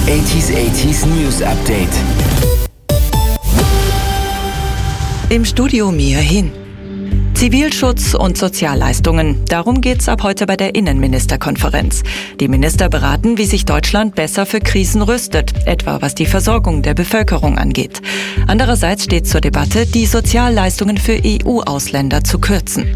80s News Update. Im Studio Mia Hin. Zivilschutz und Sozialleistungen. Darum geht's ab heute bei der Innenministerkonferenz. Die Minister beraten, wie sich Deutschland besser für Krisen rüstet, etwa was die Versorgung der Bevölkerung angeht. Andererseits steht zur Debatte, die Sozialleistungen für EU-Ausländer zu kürzen.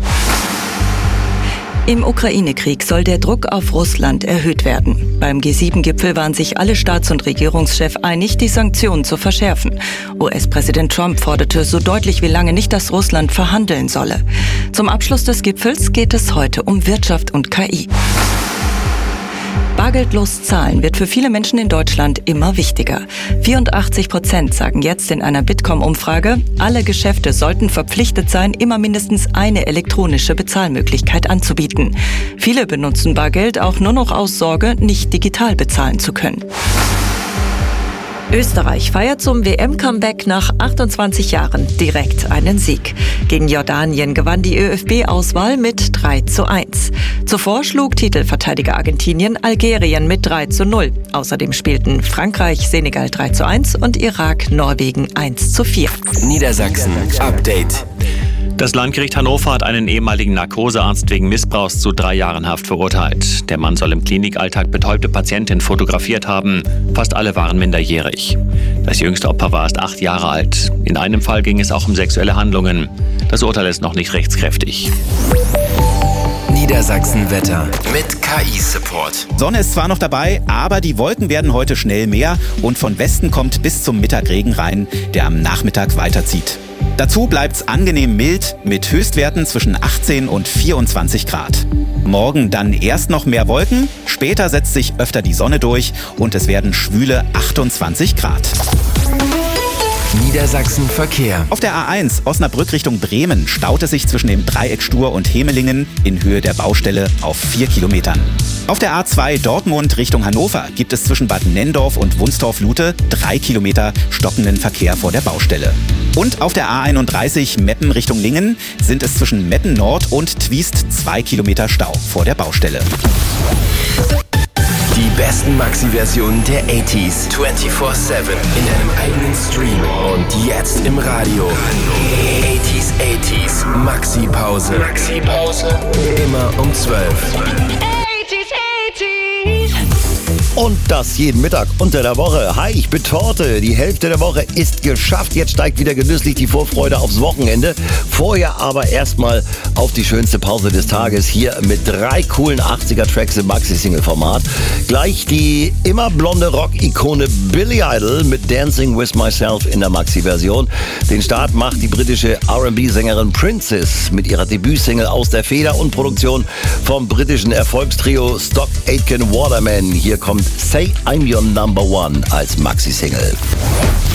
Im Ukraine-Krieg soll der Druck auf Russland erhöht werden. Beim G7-Gipfel waren sich alle Staats- und Regierungschefs einig, die Sanktionen zu verschärfen. US-Präsident Trump forderte so deutlich wie lange nicht, dass Russland verhandeln solle. Zum Abschluss des Gipfels geht es heute um Wirtschaft und KI. Bargeldlos zahlen wird für viele Menschen in Deutschland immer wichtiger. 84% sagen jetzt in einer Bitkom-Umfrage, alle Geschäfte sollten verpflichtet sein, immer mindestens eine elektronische Bezahlmöglichkeit anzubieten. Viele benutzen Bargeld auch nur noch aus Sorge, nicht digital bezahlen zu können. Österreich feiert zum WM-Comeback nach 28 Jahren direkt einen Sieg. Gegen Jordanien gewann die ÖFB-Auswahl mit 3:1. Zuvor schlug Titelverteidiger Argentinien Algerien mit 3:0. Außerdem spielten Frankreich, Senegal 3:1 und Irak, Norwegen 1:4. Niedersachsen Update. Das Landgericht Hannover hat einen ehemaligen Narkosearzt wegen Missbrauchs zu 3 Jahren Haft verurteilt. Der Mann soll im Klinikalltag betäubte Patientinnen fotografiert haben. Fast alle waren minderjährig. Das jüngste Opfer war erst 8 Jahre alt. In einem Fall ging es auch um sexuelle Handlungen. Das Urteil ist noch nicht rechtskräftig. Niedersachsen Wetter mit KI-Support. Sonne ist zwar noch dabei, aber die Wolken werden heute schnell mehr und von Westen kommt bis zum Mittag Regen rein, der am Nachmittag weiterzieht. Dazu bleibt's angenehm mild mit Höchstwerten zwischen 18 und 24 Grad. Morgen dann erst noch mehr Wolken, später setzt sich öfter die Sonne durch und es werden schwüle 28 Grad. Niedersachsen Verkehr. Auf der A1 Osnabrück Richtung Bremen staut es sich zwischen dem Dreieck Stur und Hemelingen in Höhe der Baustelle auf 4 Kilometern. Auf der A2 Dortmund Richtung Hannover gibt es zwischen Bad Nenndorf und Wunstorf-Lute 3 Kilometer stockenden Verkehr vor der Baustelle. Und auf der A31 Meppen Richtung Lingen sind es zwischen Meppen Nord und Twiest 2 Kilometer Stau vor der Baustelle. Die besten Maxi-Versionen der 80s 24/7 in deinem eigenen Stream und jetzt im Radio. 80s Maxi-Pause. Immer um 12. Und das jeden Mittag unter der Woche. Hi, ich bin Torte. Die Hälfte der Woche ist geschafft. Jetzt steigt wieder genüsslich die Vorfreude aufs Wochenende. Vorher aber erstmal auf die schönste Pause des Tages. Hier mit 3 coolen 80er-Tracks im Maxi-Single-Format. Gleich die immer blonde Rock-Ikone Billy Idol mit Dancing With Myself in der Maxi-Version. Den Start macht die britische R&B-Sängerin Princess mit ihrer Debütsingle Aus der Feder und Produktion vom britischen Erfolgstrio Stock Aitken Waterman. Hier kommt Say I'm Your Number One als Maxi-Single.